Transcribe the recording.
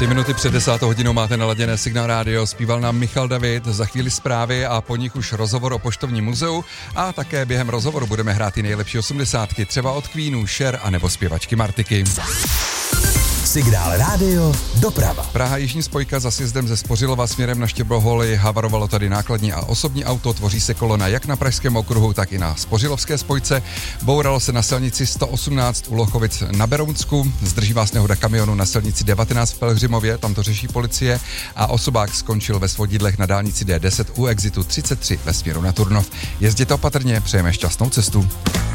3 minuty před 10. hodinou máte naladěné Signál Radio, zpíval nám Michal David, za chvíli zprávy a po nich už rozhovor o Poštovním muzeu a také během rozhovoru budeme hrát i nejlepší 80, třeba od Queenů, Cher a nebo zpěvačky Martiky. Signál Radio doprava. Praha jižní spojka za sjezdem ze Spořilova směrem na Štěboholy, havarovalo tady nákladní a osobní auto, tvoří se kolona jak na pražském okruhu, tak i na Spořilovské spojce. Bouralo se na silnici 118 u Lochovic na Berounsku, zdrží vás nehoda kamionu na silnici 19 v Pelhřimově, tam to řeší policie a osobák skončil ve svodidlech na dálnici D10 u exitu 33 ve směru na Turnov. Jezděte opatrně, přejeme šťastnou cestu.